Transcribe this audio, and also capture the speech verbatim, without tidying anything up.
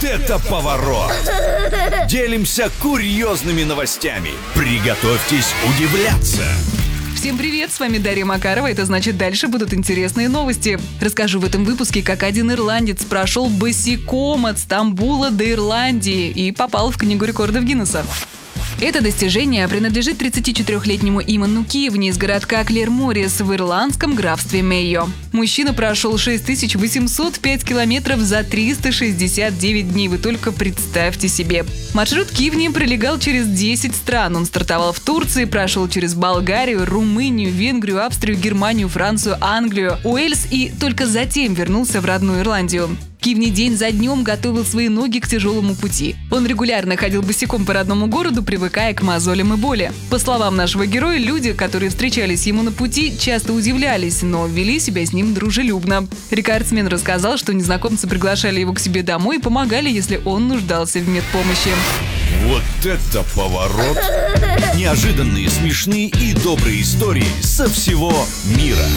это поворот! Делимся курьезными новостями. Приготовьтесь удивляться. Всем привет, с вами Дарья Макарова, это значит, дальше будут интересные новости. Расскажу в этом выпуске, как один ирландец прошел босиком от Стамбула до Ирландии и попал в Книгу рекордов Гиннесса. Это достижение принадлежит тридцатичетырёхлетнему Иману Кивни из городка Клэр-Моррис в ирландском графстве Мэйо. Мужчина прошел шесть тысяч восемьсот пять километров за триста шестьдесят девять дней, вы только представьте себе. Маршрут Кивни пролегал через десять стран. Он стартовал в Турции, прошел через Болгарию, Румынию, Венгрию, Австрию, Германию, Францию, Англию, Уэльс и только затем вернулся в родную Ирландию. Кивни день за днем готовил свои ноги к тяжелому пути. Он регулярно ходил босиком по родному городу, привыкая к мозолям и боли. По словам нашего героя, люди, которые встречались ему на пути, часто удивлялись, но вели себя с ним дружелюбно. Рекордсмен рассказал, что незнакомцы приглашали его к себе домой и помогали, если он нуждался в медпомощи. Вот это поворот! Неожиданные, смешные и добрые истории со всего мира.